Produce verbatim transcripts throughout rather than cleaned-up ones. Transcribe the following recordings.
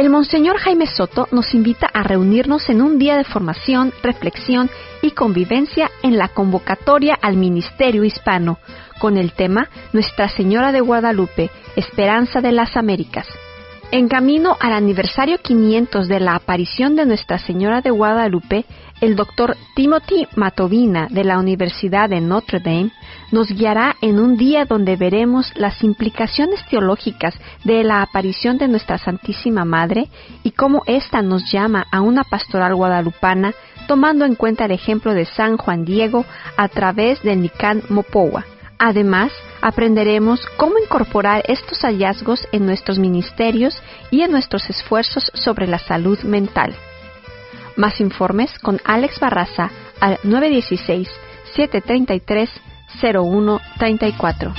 El Monseñor Jaime Soto nos invita a reunirnos en un día de formación, reflexión y convivencia en la convocatoria al Ministerio Hispano, con el tema Nuestra Señora de Guadalupe, Esperanza de las Américas. En camino al aniversario quinientos de la aparición de Nuestra Señora de Guadalupe, el doctor Timothy Matovina de la Universidad de Notre Dame nos guiará en un día donde veremos las implicaciones teológicas de la aparición de Nuestra Santísima Madre y cómo ésta nos llama a una pastoral guadalupana tomando en cuenta el ejemplo de San Juan Diego a través del Nican Mopowa. Además, aprenderemos cómo incorporar estos hallazgos en nuestros ministerios y en nuestros esfuerzos sobre la salud mental. Más informes con Alex Barraza al nueve uno seis, siete tres tres, cero uno tres cuatro.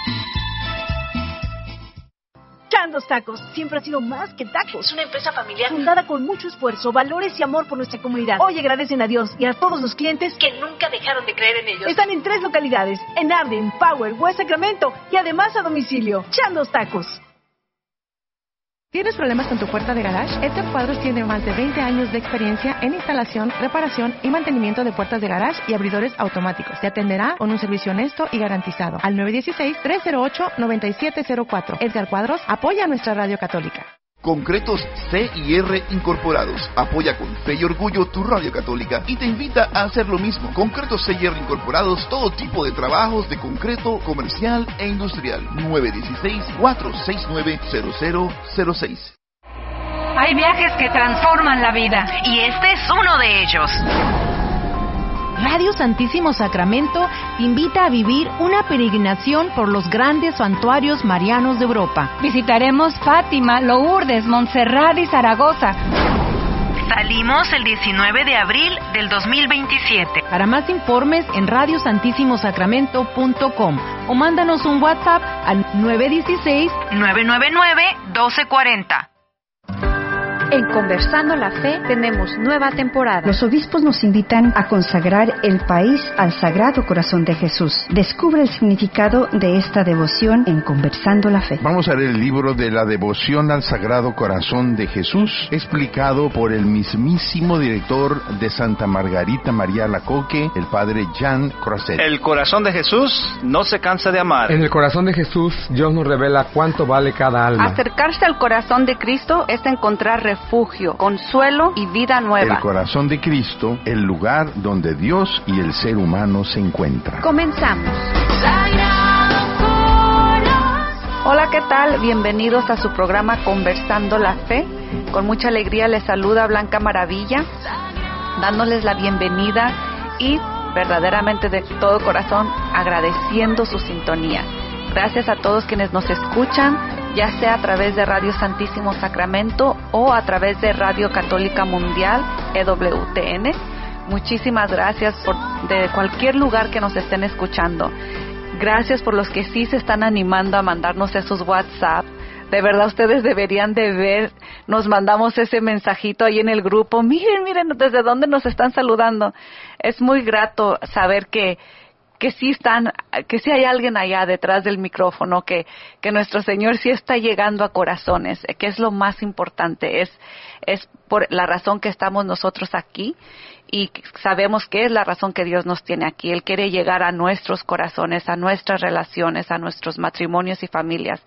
Chandos Tacos siempre ha sido más que tacos. Es una empresa familiar fundada con mucho esfuerzo, valores y amor por nuestra comunidad. Hoy agradecen a Dios y a todos los clientes que nunca dejaron de creer en ellos. Están en tres localidades, en Arden, Power, West Sacramento y además a domicilio. Chandos Tacos. ¿Tienes problemas con tu puerta de garage? Edgar Cuadros tiene más de veinte años de experiencia en instalación, reparación y mantenimiento de puertas de garage y abridores automáticos. Te atenderá con un servicio honesto y garantizado. Al nueve uno seis, tres cero ocho, nueve siete cero cuatro. Edgar Cuadros apoya a nuestra radio católica. Concretos C y R Incorporados. Apoya con fe y orgullo tu radio católica y te invita a hacer lo mismo. Concretos C y R Incorporados, todo tipo de trabajos de concreto comercial e industrial. nueve uno seis, cuatro seis nueve, cero cero cero seis. Hay viajes que transforman la vida y este es uno de ellos. Radio Santísimo Sacramento te invita a vivir una peregrinación por los grandes santuarios marianos de Europa. Visitaremos Fátima, Lourdes, Montserrat y Zaragoza. Salimos el diecinueve de abril del dos mil veintisiete. Para más informes en radio santísimo sacramento punto com o mándanos un WhatsApp al nueve uno seis, nueve nueve nueve, uno dos cuatro cero. En Conversando la Fe tenemos nueva temporada. Los obispos nos invitan a consagrar el país al Sagrado Corazón de Jesús. Descubre el significado de esta devoción en Conversando la Fe. Vamos a leer el libro de la devoción al Sagrado Corazón de Jesús, explicado por el mismísimo director de Santa Margarita María Alacoque, el padre Jean Crozet. El corazón de Jesús no se cansa de amar. En el corazón de Jesús, Dios nos revela cuánto vale cada alma. Acercarse al corazón de Cristo es encontrar refugio, consuelo y vida nueva. El corazón de Cristo, el lugar donde Dios y el ser humano se encuentran. Comenzamos. Hola, ¿qué tal? Bienvenidos a su programa Conversando la Fe. Con mucha alegría les saluda Blanca Maravilla, dándoles la bienvenida y verdaderamente de todo corazón agradeciendo su sintonía. Gracias a todos quienes nos escuchan, ya sea a través de Radio Santísimo Sacramento o a través de Radio Católica Mundial, E W T N. Muchísimas gracias por de cualquier lugar que nos estén escuchando. Gracias por los que sí se están animando a mandarnos esos WhatsApp. De verdad, ustedes deberían de ver, nos mandamos ese mensajito ahí en el grupo. Miren, miren, desde dónde nos están saludando. Es muy grato saber que que sí están, que sí hay alguien allá detrás del micrófono, que, que nuestro Señor sí está llegando a corazones, que es lo más importante, es, es por la razón que estamos nosotros aquí, y sabemos que es la razón que Dios nos tiene aquí. Él quiere llegar a nuestros corazones, a nuestras relaciones, a nuestros matrimonios y familias,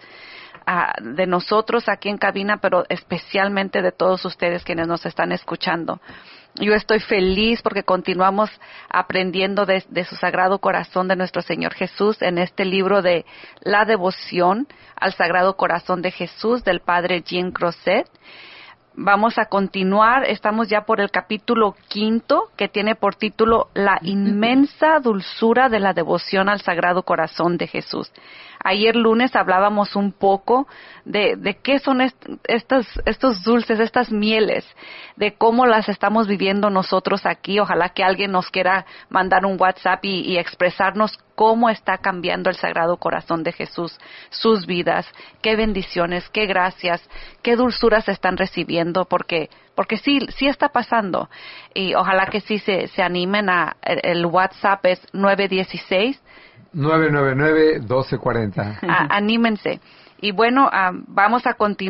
a, de nosotros aquí en cabina, pero especialmente de todos ustedes quienes nos están escuchando. Yo estoy feliz porque continuamos aprendiendo de, de su Sagrado Corazón de nuestro Señor Jesús en este libro de La Devoción al Sagrado Corazón de Jesús del Padre Jean Crozet. Vamos a continuar, estamos ya por el capítulo quinto, que tiene por título La inmensa dulzura de la devoción al Sagrado Corazón de Jesús. Ayer lunes hablábamos un poco de, de qué son est, estos, estos dulces, estas mieles, de cómo las estamos viviendo nosotros aquí. Ojalá que alguien nos quiera mandar un WhatsApp y, y expresarnos cómo está cambiando el Sagrado Corazón de Jesús, sus vidas, qué bendiciones, qué gracias, qué dulzuras están recibiendo, porque porque sí, sí está pasando. Y ojalá que sí se, se animen a, el WhatsApp es nueve uno seis, nueve nueve nueve, uno dos cuatro cero. A, anímense. Y bueno, uh, vamos a continuar.